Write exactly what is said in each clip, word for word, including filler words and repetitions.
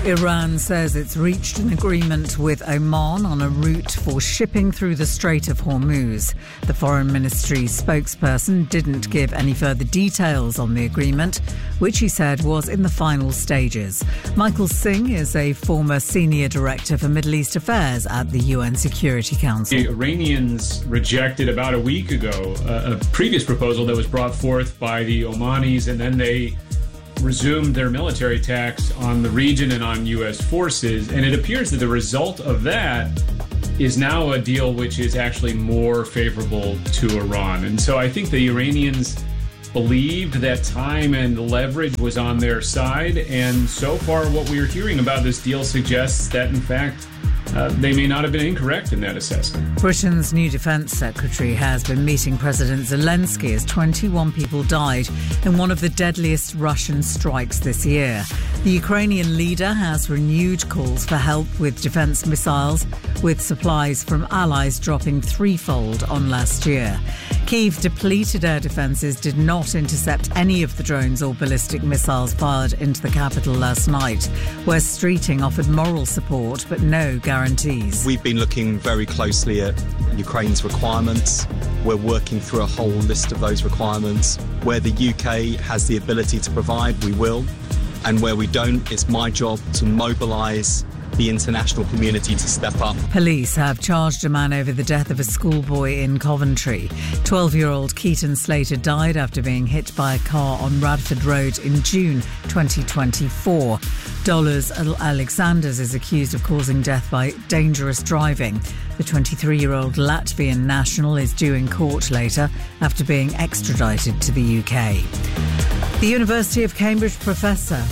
Iran says it's reached an agreement with Oman on a route for shipping through the Strait of Hormuz. The Foreign Ministry spokesperson didn't give any further details on the agreement, which he said was in the final stages. Michael Singh is a former senior director for Middle East Affairs at the U N Security Council. The Iranians rejected about a week ago a, a previous proposal that was brought forth by the Omanis, and then they resumed their military attacks on the region and on U S forces. And it appears that the result of that is now a deal which is actually more favorable to Iran. And so I think the Iranians believed that time and leverage was on their side. And so far, what we are hearing about this deal suggests that, in fact, Uh, they may not have been incorrect in that assessment. Britain's new defence secretary has been meeting President Zelensky as twenty-one people died in one of the deadliest Russian strikes this year. The Ukrainian leader has renewed calls for help with defence missiles, with supplies from allies dropping threefold on last year. Kyiv depleted air defences did not intercept any of the drones or ballistic missiles fired into the capital last night, where Streeting offered moral support but no guarantees. We've been looking very closely at Ukraine's requirements. We're working through a whole list of those requirements. Where the U K has the ability to provide, we will. And where we don't, it's my job to mobilise the international community to step up. Police have charged a man over the death of a schoolboy in Coventry. twelve-year-old Keaton Slater died after being hit by a car on Radford Road in June twenty twenty-four. Dollars Alexanders is accused of causing death by dangerous driving. The twenty-three-year-old Latvian national is due in court later after being extradited to the U K. The University of Cambridge professor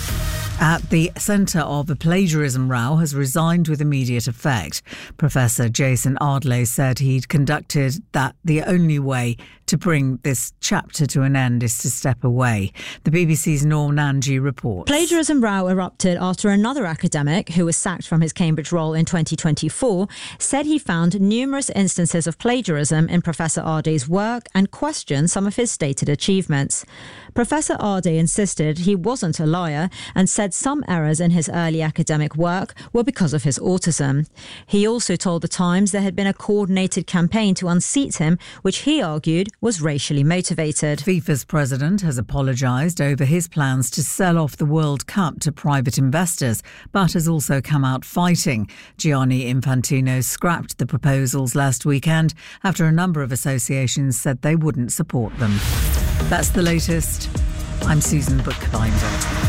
at the centre of a plagiarism row has resigned with immediate effect. Professor Jason Ardley said he'd conducted that the only way to bring this chapter to an end is to step away. The B B C's Norm Nanji reports. Plagiarism row erupted after another academic, who was sacked from his Cambridge role in twenty twenty-four, said he found numerous instances of plagiarism in Professor Ardley's work and questioned some of his stated achievements. Professor Ardley insisted he wasn't a liar and said some errors in his early academic work were because of his autism. He also told The Times there had been a coordinated campaign to unseat him, which he argued was racially motivated. FIFA's president has apologised over his plans to sell off the World Cup to private investors, but has also come out fighting. Gianni Infantino scrapped the proposals last weekend after a number of associations said they wouldn't support them. That's the latest. I'm Susan Bookbinder.